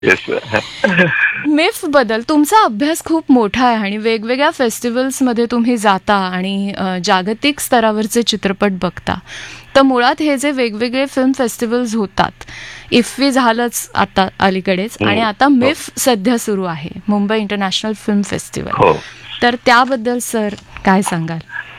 MIFF बद्दल तुमचा अभ्यास खूप मोठा आहे आणि वेगवेगळ्या फेस्टिवल्समध्ये तुम्ही जाता आणि जागतिक स्तरावरचे चित्रपट बघता. तर मुळात हे जे वेगवेगळे फिल्म फेस्टिवल्स होतात, इफ्फी झालंच आता अलीकडेच, आणि आता मिफ सध्या सुरू आहे, मुंबई इंटरनॅशनल फिल्म फेस्टिवल. तर त्याबद्दल सर काय सांगाल?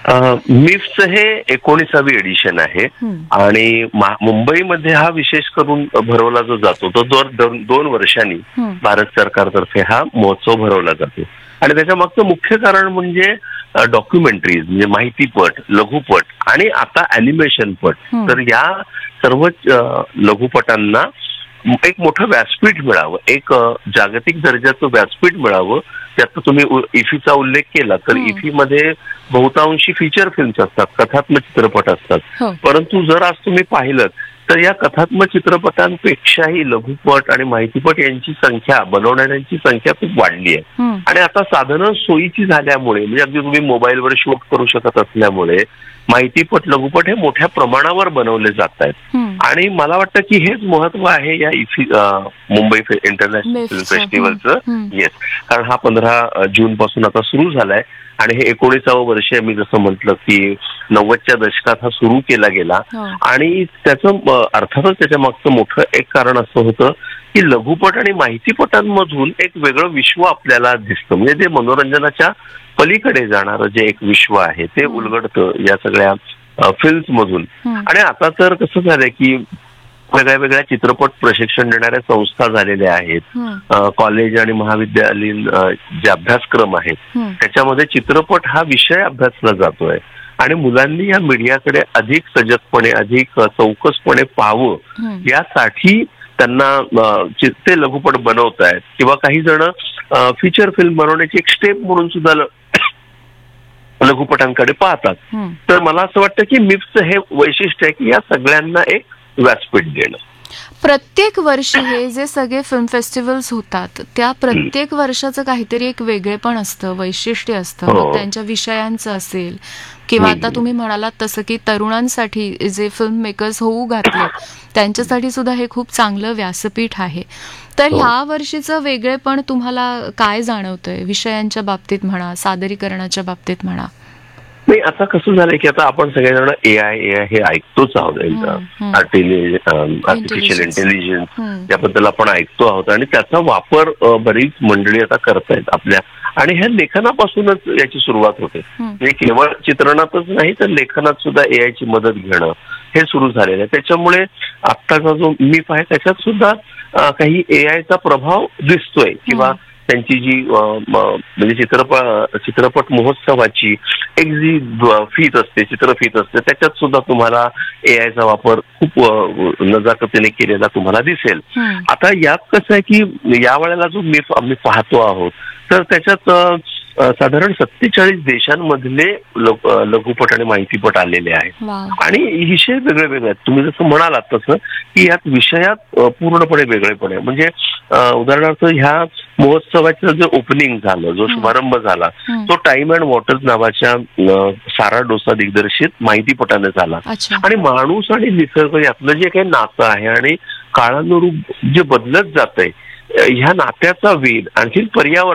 मिफ्स हे 19वी एडिशन आहे आणि मुंबईमध्ये हा विशेष करून भरवला जो जातो तो 2 वर्षांनी भारत सरकारतर्फे हा महोत्सव भरवला जातो. आणि त्याच्या मागचं मुख्य कारण म्हणजे डॉक्युमेंटरीज, म्हणजे माहितीपट, लघुपट आणि आता अॅनिमेशन पट. तर या सर्वच लघुपटांना एक मोठं व्यासपीठ मिळावं, एक जागतिक दर्जाचं व्यासपीठ मिळावं. त्यात तुम्ही इफीचा उल्लेख केला तर इफीमध्ये बहुतांशी फीचर फिल्म्स असतात, कथात्मक चित्रपट असतात. परंतु जर आज तुम्ही पाहिलं तर या कथात्मक चित्रपटांपेक्षाही लघुपट आणि माहितीपट यांची संख्या, बनवणाऱ्यांची संख्या खूप वाढली आहे. आणि आता साधनं सोयीची झाल्यामुळे, म्हणजे अगदी तुम्ही मोबाईलवर शूट करू शकत असल्यामुळे माहितीपट, लघुपट हे मोठ्या प्रमाणावर बनवले जात आहेत. आणि मला वाटतं की हेच महत्व आहे या मुंबई इंटरनॅशनल फिल्म फेस्टिवलचं. येस, कारण हा 15 जून पासून आता सुरू झालाय आणि हे 19वं वर्ष आहे. मी जसं म्हटलं की 90च्या दशकात हा सुरू केला गेला. आणि त्याचं अर्थातच त्याच्या मागचं मोठं एक कारण असं होतं की लघुपट आणि माहितीपटांमधून एक वेगळं विश्व आपल्याला दिसतं, म्हणजे ते मनोरंजनाच्या पलीकडे जाणारं जे एक विश्व आहे ते उलगडतं या सगळ्या फिल्म्स मधून. आणि आता तर कसं झालंय की वेगळ्या वेगळ्या चित्रपट प्रशिक्षण देणाऱ्या संस्था झालेल्या आहेत. कॉलेज आणि महाविद्यालयीन जे अभ्यासक्रम आहेत त्याच्यामध्ये चित्रपट हा विषय अभ्यासला जातोय. आणि मुलांनी या मीडियाकडे अधिक सजगपणे, अधिक चौकसपणे पाहावं यासाठी त्यांना ते लघुपट बनवतायत किंवा काही जण फीचर फिल्म बनवण्याची एक स्टेप म्हणून सुद्धा लघुपटांकडे पाहतात. तर मला असं वाटतं की मिफ्सचं हे वैशिष्ट्य आहे की या सगळ्यांना एक व्यासपीठ देणं. प्रत्येक वर्षी हे जे सगळे फिल्म फेस्टिवल्स होतात त्या प्रत्येक वर्षाचं काहीतरी एक वेगळेपण असतं, वैशिष्ट्य असतं. त्यांच्या विषयांचं असेल किंवा आता तुम्ही म्हणालात तसं की तरुणांसाठी जे फिल्म मेकर्स होऊ घातले त्यांच्यासाठी सुद्धा हे खूप चांगलं व्यासपीठ आहे. तर ह्या वर्षीचं वेगळेपण तुम्हाला काय जाणवतंय, विषयांच्या बाबतीत म्हणा, सादरीकरणाच्या बाबतीत म्हणा? नाही, आता कसं झालंय की आता आपण सगळेजण एआय हे ऐकतोच आहोत, आर्टिफिशियल इंटेलिजन्स याबद्दल आपण ऐकतो आहोत आणि त्याचा वापर बरीच मंडळी आता करतायत आपल्या. आणि ह्या लेखनापासूनच याची सुरुवात होते, म्हणजे केवळ चित्रणातच नाही तर लेखनात सुद्धा एआयची मदत घेणं हे सुरू झालेलं आहे. त्याच्यामुळे आत्ताचा जो मिफ आहे त्याच्यात सुद्धा काही एआयचा प्रभाव दिसतोय किंवा त्यांची जी म्हणजे चित्रपट महोत्सवाची एक जी फीत असते, चित्रफीत असते, त्याच्यात सुद्धा तुम्हाला एआयचा वापर खूप नजाकतीने केलेला तुम्हाला दिसेल. आता यात कसं आहे की या वेळेला जो मिफ आम्ही पाहतो आहोत तर त्याच्यात साधारण 47 देशांमधले लघुपट आणि माहितीपट आलेले आहेत. आणि विषय वेगळे वेगळे आहेत. तुम्ही जसं म्हणालात तसं की यात विषयात पूर्णपणे वेगळेपण आहे. म्हणजे उदाहरणार्थ ह्या महोत्सवाचं जे ओपनिंग झालं, जो शुभारंभ झाला तो टाइम अँड वॉटर नावाच्या सारा डोसा दिग्दर्शित माहितीपटाने झाला. आणि माणूस आणि निसर्ग यातलं जे काही नातं आहे आणि काळानुरूप जे बदलत जात आहे ह्या नात्याचा वेध, आणखी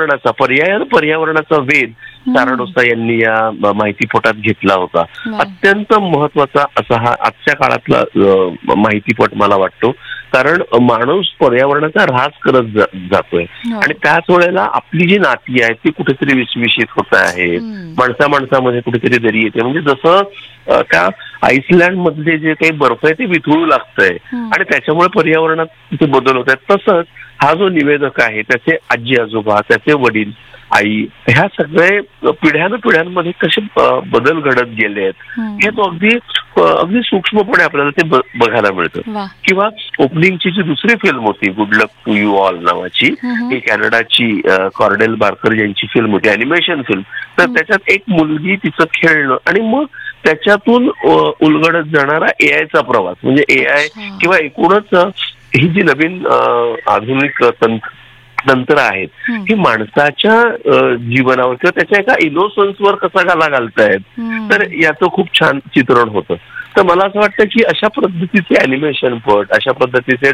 पर्यावरणाचा वेध सारा डोसा यांनी या माहितीपटात घेतला होता. अत्यंत महत्वाचा असा हा आजच्या काळातला माहितीपट मला वाटतो, कारण माणूस पर्यावरणाचा ऱ्हास करत जातोय आणि त्याच वेळेला आपली जी नाती आहेत ती कुठेतरी विस्मिशित होत आहे, माणसामध्ये कुठेतरी दरी येते. म्हणजे जसं त्या आईसलँड मधले जे काही बर्फ आहे ते वितळू लागतंय आणि त्याच्यामुळे पर्यावरणात तिथे बदल होत आहेत. तसंच हा जो निवेदक आहे त्याचे आजी आजोबा, त्याचे वडील, आई, ह्या सगळे पिढ्यानपिढ्यांमध्ये कसे बदल घडत गेले आहेत हे तो अगदी सूक्ष्मपणे आपल्याला ते बघायला मिळतं. किंवा ओपनिंगची जी दुसरी फिल्म होती good luck to you all नावाची, ही कॅनडाची कॉर्डेल बार्कर यांची फिल्म होती, अॅनिमेशन फिल्म. तर त्याच्यात एक मुलगी, तिचं खेळणं आणि मग त्याच्यातून उलगडत जाणारा एआयचा प्रवास, म्हणजे एआय किंवा एकूणच ही जी नवीन आधुनिक तंत्र आहेत ही माणसाच्या जीवनावर किंवा त्याच्या एका इनोसन्सवर कसा घाला घालतायत, तर याचं खूप छान चित्रण होतं. तर मला असं वाटतं की अशा पद्धतीचे अॅनिमेशनपट, अशा पद्धतीचे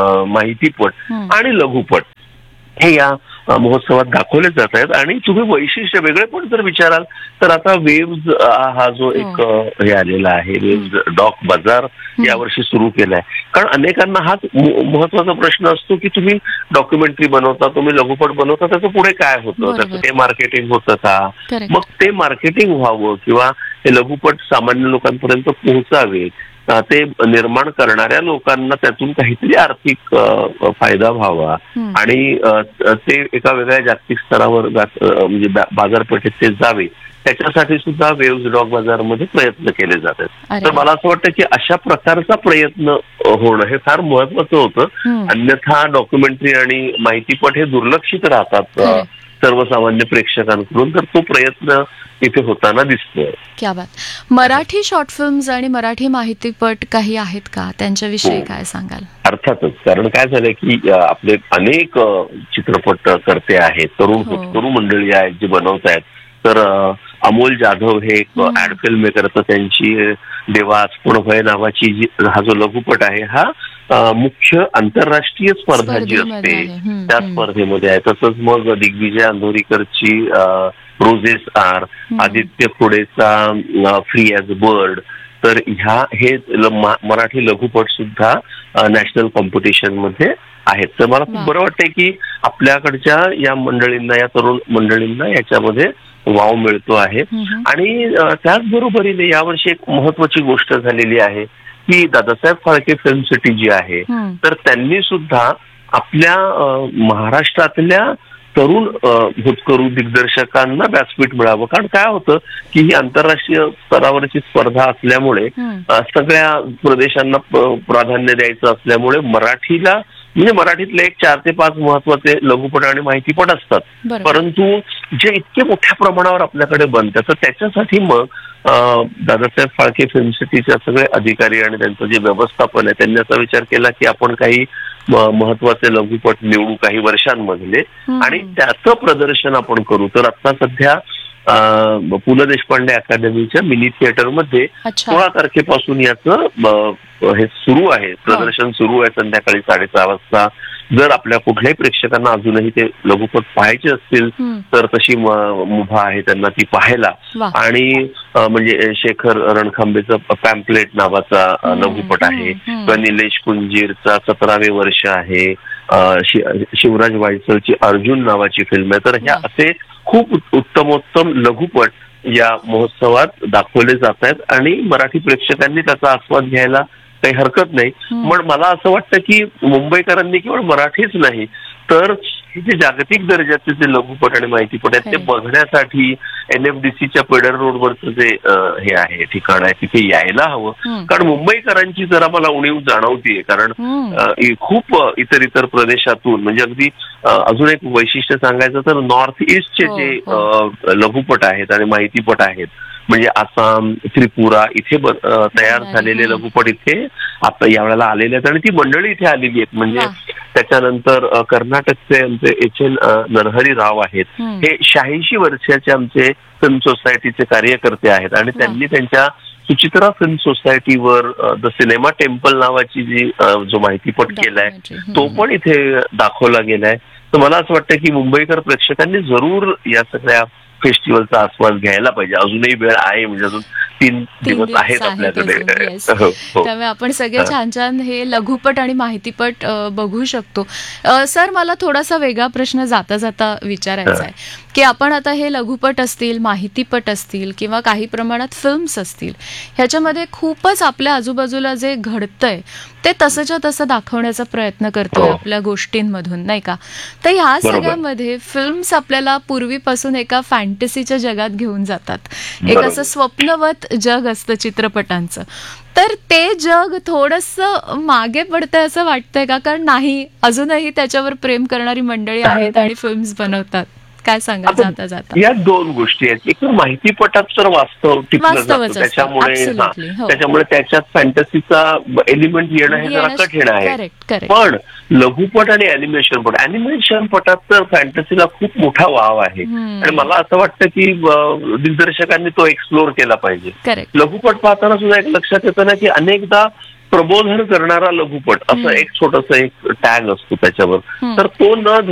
माहितीपट आणि लघुपट हे या महोत्सवात दाखवले जात आहेत. आणि तुम्ही वैशिष्ट्य वेगळे पण जर विचाराल तर आता वेव्ज हा जो एक हे आलेला आहे, वेव्ज डॉक बाजार यावर्षी सुरू केलाय. कारण अनेकांना हाच महत्वाचा प्रश्न असतो की तुम्ही डॉक्युमेंटरी बनवता, तुम्ही लघुपट बनवता, त्याचं पुढे काय होतं, त्याचं ते मार्केटिंग होतं का? मग ते मार्केटिंग व्हावं किंवा हे लघुपट सामान्य लोकांपर्यंत पोहोचावे, ते निर्माण करणाऱ्या लोकांना त्यातून काहीतरी आर्थिक फायदा व्हावा आणि ते एका वेगळ्या जागतिक स्तरावर म्हणजे बाजारपेठेत ते जावे, त्याच्यासाठी सुद्धा वेव्ज डॉक बाजारमध्ये प्रयत्न केले जातात. तर मला असं वाटतं की अशा प्रकारचा प्रयत्न होणं हे फार महत्वाचं होतं. अन्यथा डॉक्युमेंटरी आणि माहितीपट हे दुर्लक्षित राहतात सर्वसामान्य प्रेक्षकांकडून, तर तो प्रयत्न इथे होताना दिसतोय. क्या बात. मराठी शॉर्ट फिल्म्स आणि मराठी माहितीपट काही आहेत का, त्यांच्याविषयी काय सांगाल? अर्थातच, कारण काय झालंय की आपले अनेक चित्रपट करते आहेत, तरुण मंडळी आहेत जे बनवत आहेत. तर अमोल जाधव हे एक ऍड फिल्म मेकर, तर त्यांची देवा आचपण भय नावाची हा जो लघुपट आहे हा मुख्य आंतरराष्ट्रीय स्पर्धा जी असते त्या स्पर्धेमध्ये आहे. तसंच मग Digvijay अंधोरीकरची roses R, Aditya खोडेचा free as bird, तर हे मराठी लघुपट सुद्धा नॅशनल कॉम्पिटिशन मध्ये आहेत. तर मला खूप बरं वाटतंय की आपल्याकडच्या या मंडळींना, या तरुण मंडळींना याच्यामध्ये वाव मिळतो आहे. आणि त्याचबरोबरीने यावर्षी एक महत्वाची गोष्ट झालेली आहे की दादासाहेब फाळके फिल्म सिटी जी आहे, तर त्यांनी सुद्धा आपल्या महाराष्ट्रातल्या तरुण होतकरू दिग्दर्शकांना व्यासपीठ मिळावं. कारण काय होतं की ही आंतरराष्ट्रीय स्तरावरची स्पर्धा असल्यामुळे सगळ्या प्रदेशांना प्राधान्य द्यायचं असल्यामुळे मराठीला म्हणजे मराठीतले एक 4 ते 5 महत्वाचे लघुपट आणि माहितीपट असतात, परंतु जे इतके मोठ्या प्रमाणावर आपल्याकडे बनतात, तर त्याच्यासाठी मग दादासाहेब फाळके फिल्म सिटीचे सगळे अधिकारी आणि त्यांचं जे व्यवस्थापन आहे त्यांनी असा विचार केला की आपण काही महत्वाचे लघुपट निवडू काही वर्षांमधले आणि त्याचं प्रदर्शन आपण करू. तर आता सध्या पु ल देशपांडे अकादमीच्या मिनी थिएटरमध्ये 16 तारखेपासून याचं हे सुरू आहे, प्रदर्शन सुरू आहे संध्याकाळी 6:30 वाजता. जर आपल्या कुठल्याही प्रेक्षकांना अजूनही ते लघुपट पाहायचे असतील तर तशी मुभा आहे त्यांना ती पाहायला. आणि म्हणजे शेखर रणखांबेचं पॅम्पलेट नावाचा लघुपट आहे, किंवा निलेश कुंजीरचा 17वे वर्ष आहे, शिवराज वायचळची अर्जुन नावाची फिल्म आहे. तर ह्या असे खूप उत्तमोत्तम लघुपट या महोत्सवात दाखवले जात आहेत आणि मराठी प्रेक्षकांनी त्याचा आस्वाद घ्यायला काही हरकत नाही. पण मला असं वाटतं की मुंबईकरांनी केवळ मराठीच नाही तर हे जे जागतिक दर्जाचे जे लघुपट आणि माहितीपट आहेत ते बघण्यासाठी NFDCच्या पेडर रोडवरचं जे हे आहे ठिकाण आहे तिथे यायला हवं. कारण मुंबईकरांची जरा मला उणीव जाणवतीये, कारण खूप इतर प्रदेशातून म्हणजे अगदी अजून एक वैशिष्ट्य सांगायचं तर नॉर्थ ईस्टचे जे लघुपट आहेत आणि माहितीपट आहेत म्हणजे आसाम, त्रिपुरा इथे तयार झालेले लघुपट इथे आता यावेळेला आलेले आहेत आणि ती मंडळी इथे आलेली आहेत. म्हणजे त्याच्यानंतर कर्नाटकचे आमचे HN नरहरी राव आहेत, हे 86 वर्षाचे आमचे फिल्म सोसायटीचे कार्यकर्ते आहेत आणि त्यांनी त्यांच्या Suchitra film सोसायटीवर the cinema temple नावाची जी जो माहितीपट केलाय तो पण इथे दाखवला गेलाय. तर मला असं वाटतं की मुंबईकर प्रेक्षकांनी जरूर या सगळ्या फेस्टिवलचा आस्वाद घ्यायला पाहिजे. अजूनही वेळ आहे, म्हणजे अजून 3 दिवस आहेत आपल्याकडे. त्यामुळे आपण सगळे छान छान हे लघुपट आणि माहितीपट बघू शकतो. सर, मला थोडासा वेगळा प्रश्न जाता जाता विचारायचा आहे की आपण आता हे लघुपट असतील, माहितीपट असतील किंवा काही प्रमाणात फिल्म्स असतील, ह्याच्यामध्ये खूपच आपल्या आजूबाजूला जे घडतंय ते तसंच्या तसं दाखवण्याचा प्रयत्न करतोय आपल्या गोष्टींमधून, नाही का? तर ह्या सगळ्यामध्ये फिल्म्स आपल्याला पूर्वीपासून एका फॅन्टसीच्या जगात घेऊन जातात. एक असं स्वप्नवत जग असतं चित्रपटांचं. तर ते जग थोडंसं मागे पडतंय असं वाटतंय का? कारण नाही, अजूनही त्याच्यावर प्रेम करणारी मंडळी आहेत आणि फिल्म्स बनवतात. काय सांगा जाता जाता? या दोन गोष्टी आहेत. एक माहितीपटात तर वास्तव टिकलं जातं, त्याच्यामुळे त्याच्यात फॅन्टसीचा एलिमेंट येणं हे जरा कठीण आहे. पण लघुपट आणि ऍनिमेशन पटात तर फॅन्टसीला खूप मोठा वाव आहे आणि मला असं वाटतं की दिग्दर्शकांनी तो एक्सप्लोर केला पाहिजे. लघुपट पाहताना सुद्धा एक लक्षात येतं ना की अनेकदा प्रबोधन करणारा लघुपट असं एक छोटस एक टॅग असतो त्याच्यावर, तर तो न